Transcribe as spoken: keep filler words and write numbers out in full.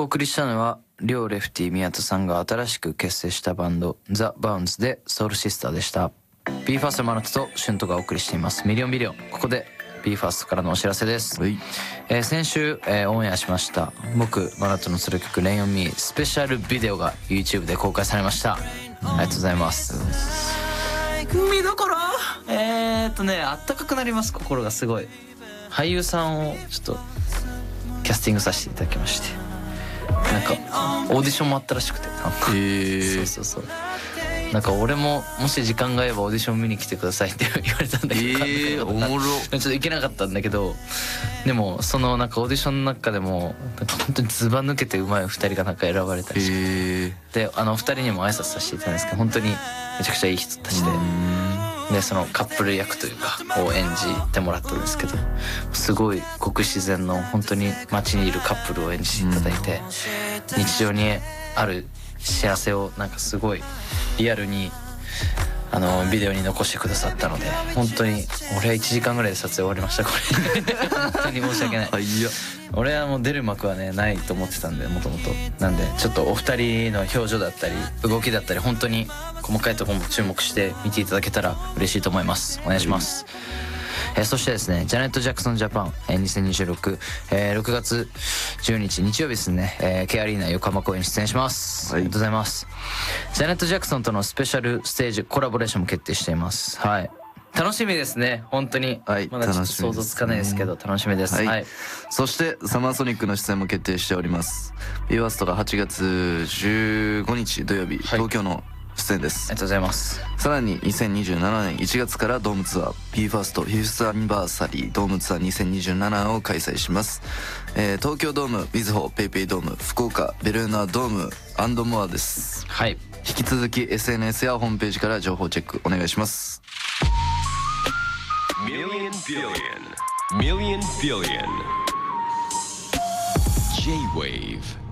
お送りしたのは両レフティ宮田さんが新しく結成したバンドザ・バウンズでソウルシスターでした。 ビーファースト マナトとシュントがお送りしていますミリオンビリオン。ここで ビーファースト からのお知らせです、えー、先週、えー、オンエアしました僕マナトのソロ曲レインオンミースペシャルビデオが YouTube で公開されました。ありがとうございます。見どころえーっとねあったかくなります。心がすごい俳優さんをちょっとキャスティングさせていただきまして、なんかオーディションもあったらしくて、なんか、えー、そうそうそう、なんか俺ももし時間があればオーディション見に来てくださいって言われたんだけど、えー、おもろちょっと行けなかったんだけど、でもそのなんかオーディションの中でもなんか本当にずば抜けてうまいふたりがなんか選ばれたりして、えー、であのふたりにも挨拶させていただいたんですけど、本当にめちゃくちゃいい人たちで、でそのカップル役というかを演じてもらったんですけど、すごいごく自然の本当に街にいるカップルを演じていただいて、日常にある幸せをなんかすごいリアルにあのビデオに残してくださったので、本当に俺はいちじかんぐらいで撮影終わりました。これ本当に申し訳ない。いや俺はもう出る幕はねないと思ってたんで、もともとなんでちょっとお二人の表情だったり動きだったり本当に細かいところも注目して見ていただけたら嬉しいと思います。お願いします、うん、えー、そしてですねジャネット・ジャクソン・ジャパン、えー、にせんにじゅうろく、えー、ろくがつじゅうににち日曜日ですね、えー、K アリーナ横浜公演出演します、はい、ありがとうございます。ジャネット・ジャクソンとのスペシャルステージコラボレーションも決定しています。はい、楽しみですね本当に、はい、まだちょっと想像つかないですけど楽しみです、はいはい、 そしてサマーソニックの出演も決定しております。 ビーファースト がはちがつじゅうごにち土曜日、はい、東京の出演です。 ありがとうございます。 さらににせんにじゅうななねんいちがつからドームツアー ビーファースト フィフスアニバーサリードームツアーにせんにじゅうななを開催します、えー、東京ドーム、みずほ、ペイペイドーム、福岡ベルーナドームアンドモアです。 はい、 引き続き エスエヌエス やホームページから情報チェックお願いします。 Million Billion Million Billion J-Wave